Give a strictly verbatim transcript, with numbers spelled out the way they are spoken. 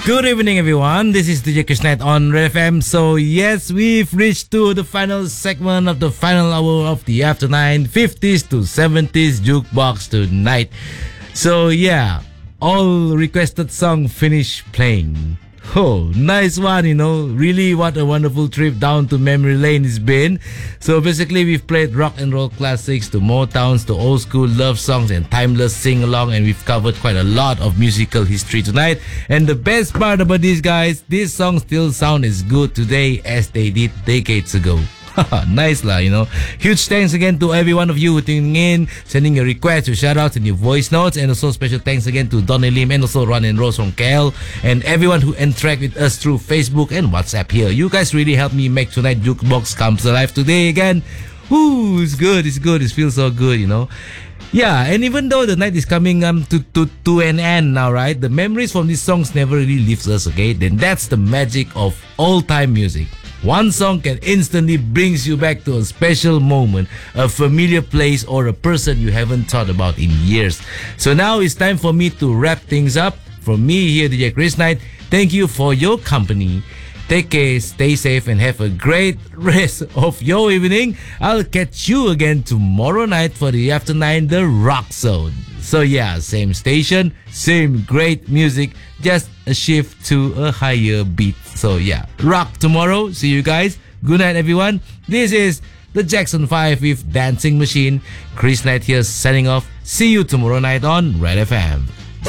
Good evening, everyone. This is D J Chris Knight on Red F M. So, yes, we've reached to the final segment of the final hour of the After nine fifties to seventies Jukebox tonight. So, yeah, all requested song finished playing. Oh, nice one, you know. Really, what a wonderful trip down to memory lane it's been. So basically, we've played rock and roll classics to Motowns to old school love songs and timeless sing-along, and we've covered quite a lot of musical history tonight. And the best part about these guys, these songs still sound as good today as they did decades ago. Nice lah, you know. Huge thanks again to every one of you who tuning in, sending your requests, your shoutouts, and your voice notes. And also special thanks again to Donny Lim and also Ron and Rose from K L, and everyone who interact with us through Facebook and WhatsApp here. You guys really helped me make tonight Jukebox comes alive today again. Ooh, it's good, it's good, it feels so good, you know. Yeah, and even though the night is coming um to, to, to an end now, right? The memories from these songs never really leaves us, okay? Then that's the magic of all-time music. One song can instantly brings you back to a special moment, a familiar place, or a person you haven't thought about in years. So now it's time for me to wrap things up. From me here, D J Chris Knight, thank you for your company. Take care, stay safe, and have a great rest of your evening. I'll catch you again tomorrow night for the After nine, The Rock Zone. So yeah, same station, same great music, just a shift to a higher beat. So yeah, rock tomorrow. See you guys. Good night, everyone. This is the Jackson five with Dancing Machine. Chris Knight here signing off. See you tomorrow night on Red F M.